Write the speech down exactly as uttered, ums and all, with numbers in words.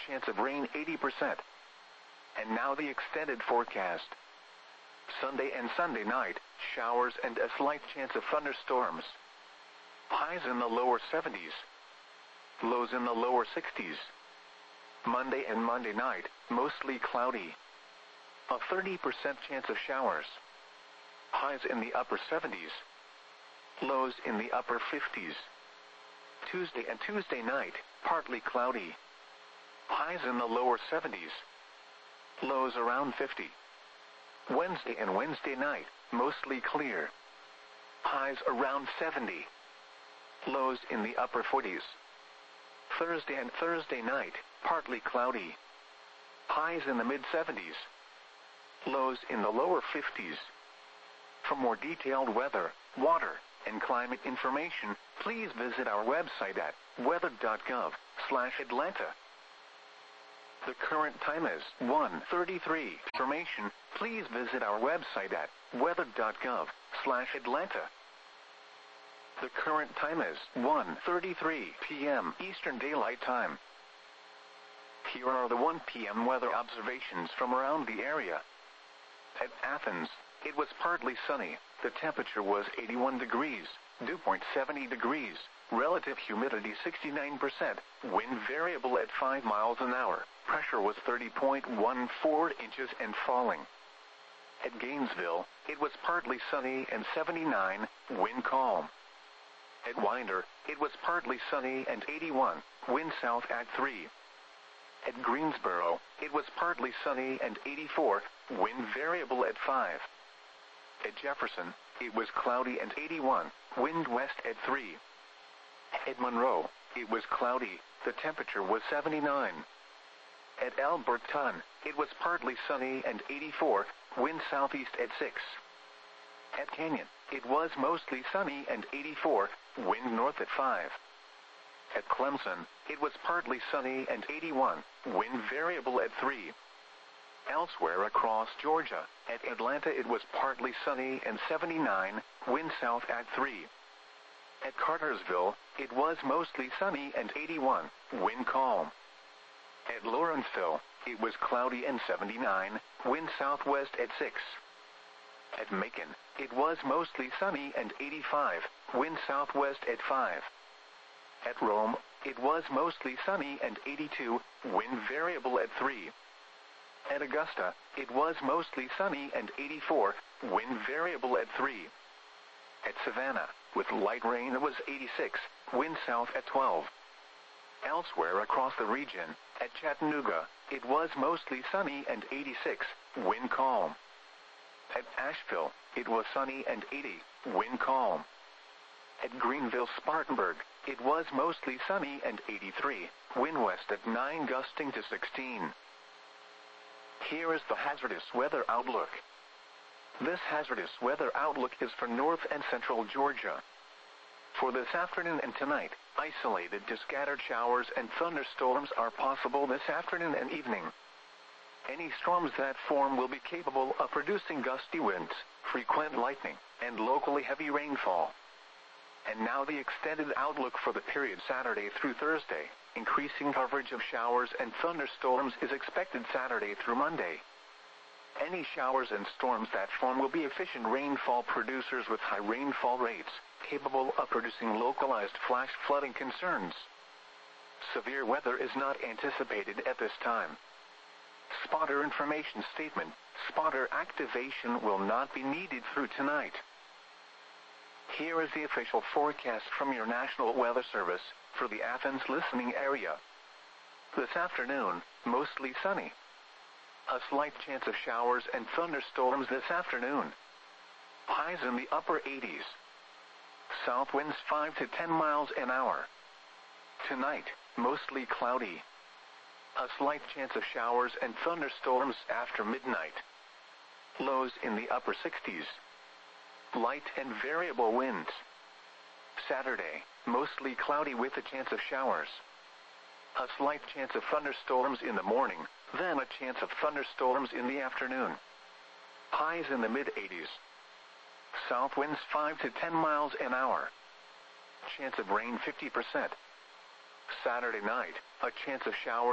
chance of rain eighty percent. And now the extended forecast. Sunday and Sunday night, showers and a slight chance of thunderstorms. Highs in the lower seventies. Lows in the lower sixties. Monday and Monday night, mostly cloudy. A thirty percent chance of showers. Highs in the upper seventies. Lows in the upper fifties. Tuesday and Tuesday night, partly cloudy. Highs in the lower seventies. Lows around fifty. Wednesday and Wednesday night, mostly clear. Highs around seventy. Lows in the upper forties. Thursday and Thursday night, partly cloudy. Highs in the mid seventies. Lows in the lower fifties. For more detailed weather, water, and climate information, please visit our website at weather dot gov slash Atlanta. The current time is one thirty-three. Information, please visit our website at weather dot gov slash Atlanta. The current time is one thirty-three p m Eastern Daylight Time. Here are the one p m weather observations from around the area. At Athens, it was partly sunny. The temperature was eighty-one degrees, dew point seventy degrees, relative humidity sixty-nine percent, wind variable at five miles an hour, pressure was thirty point one four inches and falling. At Gainesville, it was partly sunny and seventy-nine, wind calm. At Winder, it was partly sunny and eighty-one, wind south at three. At Greensboro, it was partly sunny and eighty-four, wind variable at five. At Jefferson, it was cloudy and eighty-one, wind west at three. At Monroe, it was cloudy, the temperature was seventy-nine. At Alberton, it was partly sunny and eighty-four, wind southeast at six. At Canyon, it was mostly sunny and eighty-four, wind north at five. At Clemson, it was partly sunny and eighty-one, wind variable at three. Elsewhere across Georgia, at Atlanta it was partly sunny and seventy-nine, wind south at three. At Cartersville, it was mostly sunny and eighty-one, wind calm. At Lawrenceville, it was cloudy and seventy-nine, wind southwest at six. At Macon, it was mostly sunny and eighty-five, wind southwest at five. At Rome, it was mostly sunny and eighty-two, wind variable at three. At Augusta, it was mostly sunny and eighty-four, wind variable at three. At Savannah, with light rain, it was eighty-six, wind south at twelve. Elsewhere across the region, at Chattanooga, it was mostly sunny and eighty-six, wind calm. At Asheville, it was sunny and eighty, wind calm. At Greenville-Spartanburg, it was mostly sunny and eighty-three, wind west at nine gusting to sixteen. Here is the hazardous weather outlook. This hazardous weather outlook is for north and central Georgia. For this afternoon and tonight, isolated to scattered showers and thunderstorms are possible this afternoon and evening. Any storms that form will be capable of producing gusty winds, frequent lightning, and locally heavy rainfall. And now the extended outlook for the period Saturday through Thursday. Increasing coverage of showers and thunderstorms is expected Saturday through Monday. Any showers and storms that form will be efficient rainfall producers with high rainfall rates, capable of producing localized flash flooding concerns. Severe weather is not anticipated at this time. Spotter information statement: spotter activation will not be needed through tonight. Here is the official forecast from your National Weather Service for the Athens listening area. This afternoon, mostly sunny. A slight chance of showers and thunderstorms this afternoon. Highs in the upper eighties. South winds five to ten miles an hour. Tonight, mostly cloudy. A slight chance of showers and thunderstorms after midnight. Lows in the upper sixties. Light and variable winds. Saturday, mostly cloudy with a chance of showers. A slight chance of thunderstorms in the morning, then a chance of thunderstorms in the afternoon. Highs in the mid eighties. South winds five to ten miles an hour. Chance of rain fifty percent. Saturday night, a chance of showers